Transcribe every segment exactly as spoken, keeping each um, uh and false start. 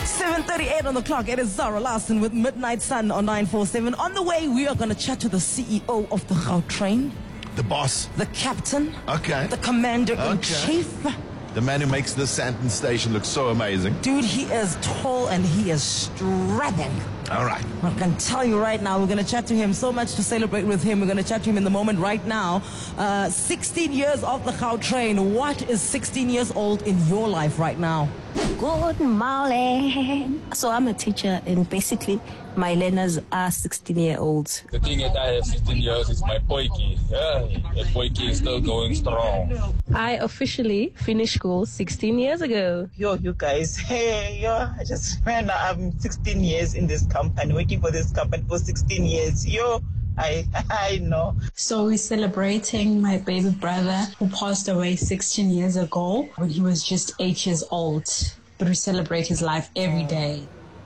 seven thirty-eight on the clock. It is Zara Larson with Midnight Sun on nine four seven. On the way, we are going to chat to the C E O of the Gautrain. The boss. The captain. Okay. The commander-in-chief. Okay. The man who makes the Sandton station look so amazing. Dude, he is tall and he is strapping. All right. I can tell you right now, we're going to chat to him. So much to celebrate with him. We're going to chat to him in the moment right now. Uh, sixteen years of the Gautrain. What is sixteen years old in your life right now? Good morning. So I'm a teacher, and basically my learners are sixteen-year-olds. The thing is, I have sixteen years. It's my poiki. Yeah, the poiki is still going strong. I officially finished school sixteen years ago. Yo, you guys. Hey, yo, I just found out I'm sixteen years in this company, working for this company for sixteen years. Yo, I, I know. So we're celebrating my baby brother who passed away sixteen years ago when he was just eight years old. But we celebrate his life every day.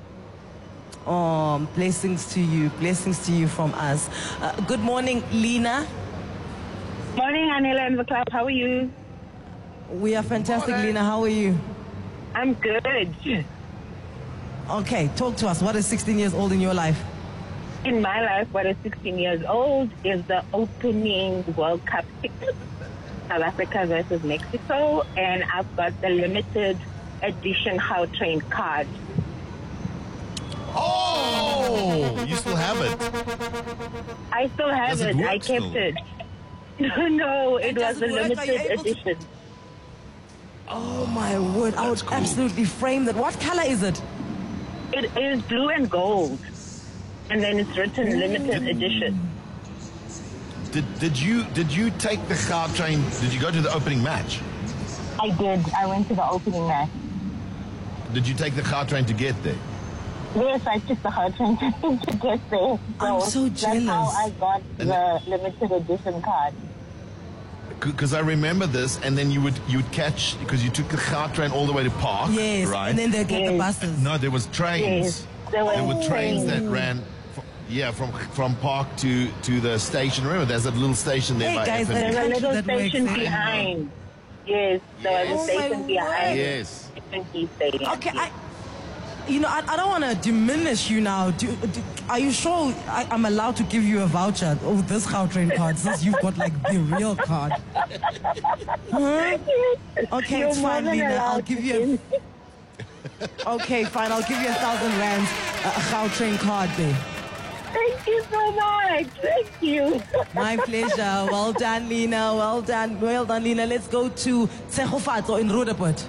Oh, blessings to you. Blessings to you from us. Uh, good morning, Lena. Morning, Anela and the club. How are you? We are fantastic, Lena. How are you? I'm good. Okay, talk to us. What is sixteen years old in your life? In my life, what is sixteen years old is the opening World Cup ticket, South Africa versus Mexico, and I've got the limited edition Gautrain card. Oh, you still have it? I still have Does it it. work I kept still? it. No, it And was does a it work? Are you limited able to- edition. Oh, my word. I would That's cool. absolutely frame that. What color is it? It is blue and gold, and then it's written limited edition. Did did you did you take the Gautrain? Did you go to the opening match? I did. I went to the opening match. Did you take the Gautrain to get there? Yes, I took the Gautrain to get there. I'm so That's how jealous. I got the limited edition card. Because I remember this, and then you would you would catch because you took the Gautrain all the way to Park. Yes, right. and then they get the Yes. buses. No, there was trains. Yes, there There were was trains that trains. ran, fr- yeah, from from Park to to the station. Remember, there's a little station there Hey, by guys, F N B. There's a Country little that works station there. behind. Yes, there was Oh, a my station behind. word. Yes. F N B stadium. Okay, I, you know, I, I don't want to diminish you now. Do, do, are you sure I, I'm allowed to give you a voucher? Oh, this Gautrain card, since you've got like the real card. Huh? Okay, You're it's more fine, than Lena. I'll allowed give to you a... Okay, fine. I'll give you a thousand rands, a, a Gautrain card there. Thank you so much. Thank you. My pleasure. Well done, Lena. Well done. Well done, Lena. Let's go to Tsegofatso in Roodepoort.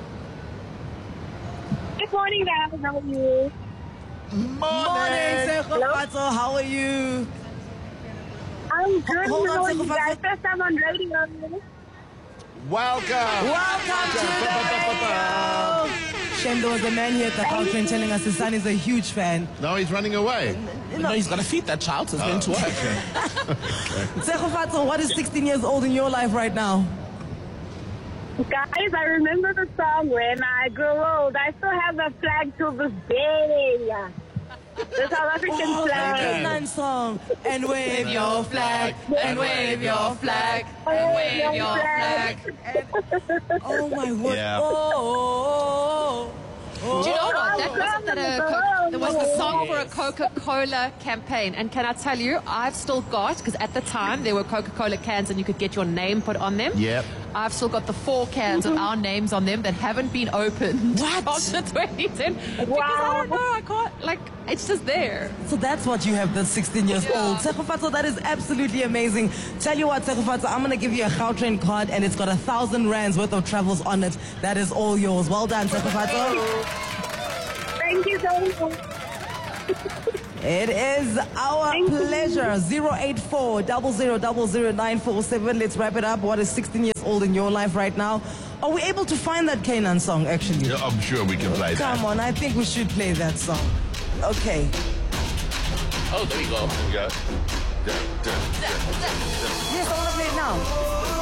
Good morning, guys. How are you? Morning, Tsegofatso. How are you? I'm good. Hold on, How are you Tsegofatso. guys? First time on radio. Welcome. Welcome to the radio. Shame there was a man here at the Gautrain telling us his son is a huge fan. No, he's running away. No, he's got to feed that child, so it's going to work. Tsegofatso, what is sixteen years old in your life right now? Guys, I remember the song When I Grow Old. I still have the flag to this day. The South African Oh, flag. that nice song. And wave your flag, and wave your flag, and wave your flag. Oh my word. Yeah. Oh, oh, oh. Do you know what? Oh, That wasn't that a Co- there was the song for a Coca-Cola campaign, and can I tell you, I've still got, because at the time there were Coca-Cola cans and you could get your name put on them. Yep. I've still got the four cans with our names on them that haven't been opened. What? After twenty ten. Because I Wow. don't know, I can't, like, it's just there. So that's what you have, that's sixteen years Yeah. old. Tsegofatso, that is absolutely amazing. Tell you what, Tsegofatso, I'm going to give you a Gautrain card and it's got a thousand rands worth of travels on it. That is all yours. Well done, Tsegofatso. Thank you so much. It is our Thank you. pleasure. zero eight four, zero zero zero zero nine four seven. Let's wrap it up. What is sixteen years old in your life right now? Are we able to find that Canaan song, actually? Yeah, I'm sure we can play that. Come on, I think we should play that song. Okay. Oh, there you go. There we go. Yes, I want to play it now.